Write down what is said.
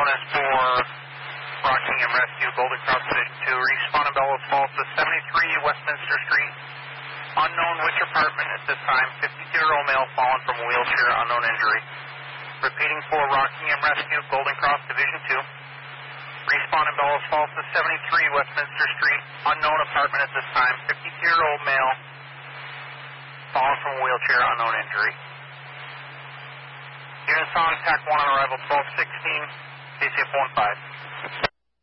unknown is for Rockingham Rescue, Golden Cross Division 2. Respond in Bellows Falls to 73 Westminster Street. Unknown which apartment at this time. 52-year-old male fallen from a wheelchair, unknown injury. Repeating for Rockingham Rescue, Golden Cross Division 2. Respond in Bellows Falls to 73 Westminster Street. Unknown apartment at this time. 52-year-old male fallen from a wheelchair, unknown injury. Units on TAC 1 on arrival 1216, KCF 15.